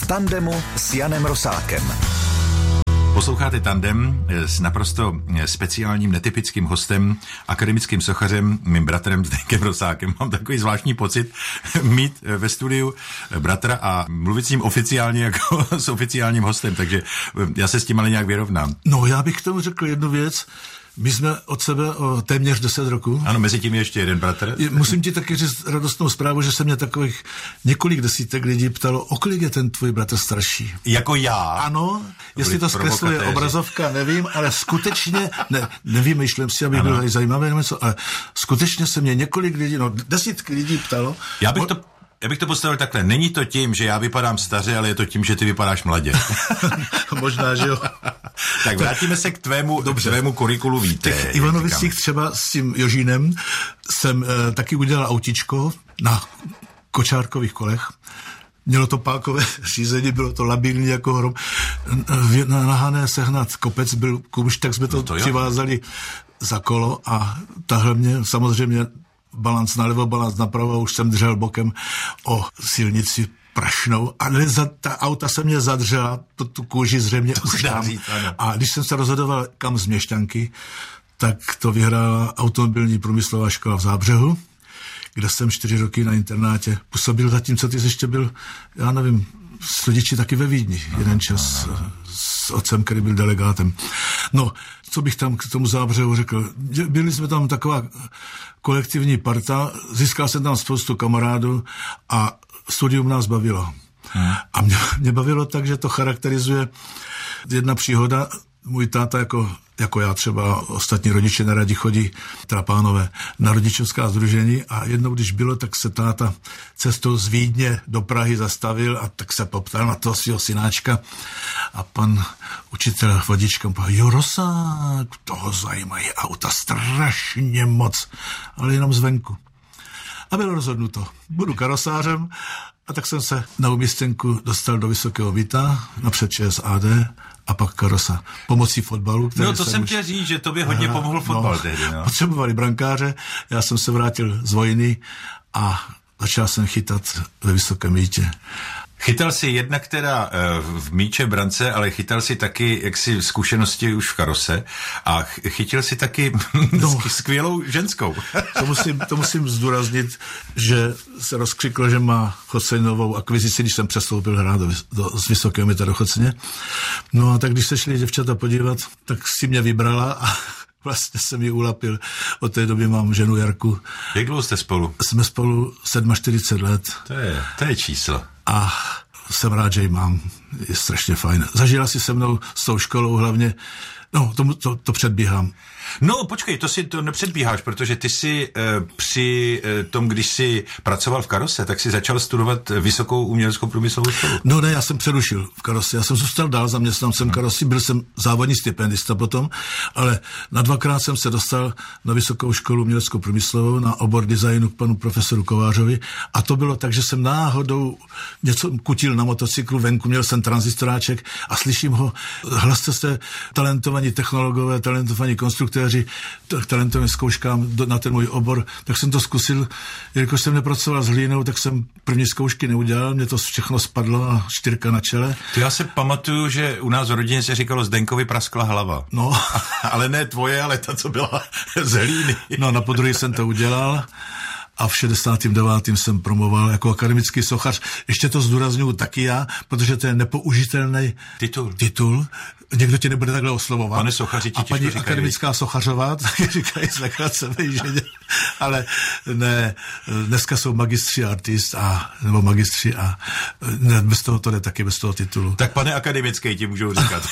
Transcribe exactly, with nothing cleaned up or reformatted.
tandemu s Janem Rosákem. Posloucháte Tandem s naprosto speciálním, netypickým hostem, akademickým sochařem, mým bratrem Zdeňkem Rosákem. Mám takový zvláštní pocit mít ve studiu bratra a mluvit s ním oficiálně jako s oficiálním hostem, takže já se s tím ale nějak vyrovnám. No, já bych k tomu řekl jednu věc. My jsme od sebe o téměř deset roků. Ano, mezi tím je ještě jeden bratr. Musím ti taky říct radostnou zprávu, že se mě takových několik desítek lidí ptalo, o kolik je ten tvůj bratr starší. Jako já? Ano, jestli to zkresluje obrazovka, nevím, ale skutečně, ne, nevymýšlím si, aby bylo zajímavé něco, ale skutečně se mě několik lidí, no desítky lidí ptalo. Já bych to... Já bych to postavil takhle. Není to tím, že já vypadám staře, ale je to tím, že ty vypadáš mladě. Možná, že jo. Tak vrátíme se k tvému, k tvému kurikulu víte. V Ivanovicích třeba s tím Jožínem jsem e, taky udělal autičko na kočárkových kolech. Mělo to pákové řízení, bylo to labilní jako hrom. Na nahané sehnat kopec byl kůž, tak jsme to, no to přivázali za kolo a tahle mě samozřejmě balanc nalevo, balanc napravo, už jsem držel bokem o silnici prašnou a za, ta auta se mě zadřela, tu, tu kůži zřejmě to už tam. Říct, a když jsem se rozhodoval kam z Měšťanky, tak to vyhrála automobilní průmyslová škola v Zábřehu, kde jsem čtyři roky na internátě působil, zatímco ty jsi ještě byl, já nevím, s rodiči taky ve Vídni, no, jeden čas no, no, no. s otcem, který byl delegátem. No, co bych tam k tomu Zábřehu řekl? Byli jsme tam taková kolektivní parta, získal jsem tam spoustu kamarádů a studium nás bavilo. Hmm. A mě, mě bavilo tak, že to charakterizuje jedna příhoda. Můj táta jako, jako já třeba, ostatní rodiče neradi chodí, teda pánové, na rodičovská sdružení a jednou, když bylo, tak se táta cestou z Vídně do Prahy zastavil a tak se poptal na toho svého synáčka a pan učitel vodička povedal, jo, Rosák, toho zajímají auta strašně moc, ale jenom zvenku. A bylo rozhodnuto, budu karosářem a tak jsem se na umístěnku dostal do Vysokého Víta, napřed ČSAD a pak karosa. Pomocí fotbalu. No to jsem chtěl už... říct, že tobě hodně pomohl fotbal no, tehdy. No. Potřebovali brankáře, já jsem se vrátil z vojny a začal jsem chytat ve Vysokém Vítě. Chytal si jednak teda v míče brance, ale chytal si taky jaksi zkušenosti už v karose a chytil si taky no, skvělou ženskou. to, musím, to musím zdůraznit, že se rozkřiklo, že má Chocejnovou akvizici, když jsem přestoupil hrát do, do, z Vysokého Míta do Choceně. No a tak když se šli děvčata podívat, tak si mě vybrala a vlastně jsem ji ulapil. Od té doby mám ženu Jarku. Jak dlouho jste spolu? Jsme spolu čtyřicet sedm let. To je, to je číslo. A jsem rád, že ji mám. Je strašně fajn. Zažila si se mnou s tou školou hlavně. No, to, to, to předbíhám. No, počkej, to si to nepředbíháš, protože ty si e, při e, tom, když jsi pracoval v karose, tak si začal studovat Vysokou uměleckou průmyslovou školu. No ne, já jsem přerušil v karose. Já jsem zůstal dál zaměstnancem hmm. karosy, byl jsem závodní stipendista potom, ale na dvakrát jsem se dostal na Vysokou školu uměleckou průmyslovou na obor designu k panu profesoru Kovářovi a to bylo tak, že jsem náhodou něco kutil na motocyklu venku, měl jsem tranzistoráček a slyším ho, hlaste se talentovaní technologové, talentovaní konstruktéři, talentovým zkouškám na ten můj obor, tak jsem to zkusil, jelikož jsem nepracoval s hlínou, tak jsem první zkoušky neudělal, mě to všechno spadlo a čtyřka na čele. To já se pamatuju, že u nás v rodině se říkalo Zdenkovi praskla hlava. No. Ale ne tvoje, ale ta, co byla z hlíny. No, na podruhé jsem to udělal. A v šedesátém devátém jsem promoval jako akademický sochař. Ještě to zdůrazňuji taky já, protože to je nepoužitelný titul. titul. Někdo tě nebude takhle oslovovat. Pane sochaři, ti a paní říkají, akademická sochařová, taky říkají zlekrát ženě. Ale ne, dneska jsou magistři artist a, nebo magistři a ne, bez toho to jde taky, bez toho titulu. Tak pane akademický ti můžou říkat.